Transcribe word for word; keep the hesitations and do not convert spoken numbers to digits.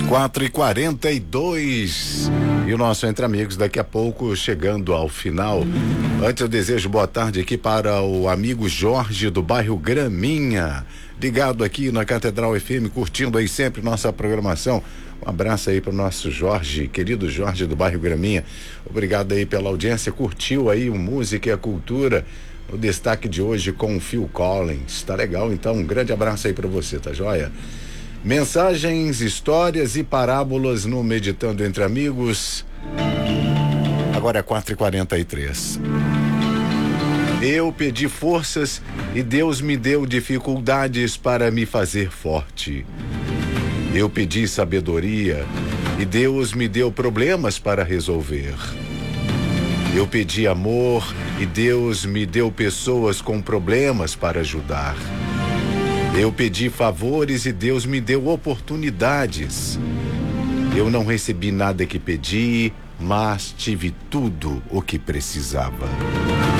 quatro e quarenta e dois. E o nosso Entre Amigos daqui a pouco chegando ao final. Antes eu desejo boa tarde aqui para o amigo Jorge do bairro Graminha, ligado aqui na Catedral F M, curtindo aí sempre nossa programação. Um abraço aí para o nosso Jorge, querido Jorge do bairro Graminha. Obrigado aí pela audiência. Curtiu aí o Música e a Cultura, o destaque de hoje com o Phil Collins. Tá legal, então um grande abraço aí para você, tá joia? Mensagens, histórias e parábolas no Meditando Entre Amigos. Agora é quatro e quarenta e três. Eu pedi forças e Deus me deu dificuldades para me fazer forte. Eu pedi sabedoria e Deus me deu problemas para resolver. Eu pedi amor e Deus me deu pessoas com problemas para ajudar. Eu pedi favores e Deus me deu oportunidades. Eu não recebi nada que pedi, mas tive tudo o que precisava.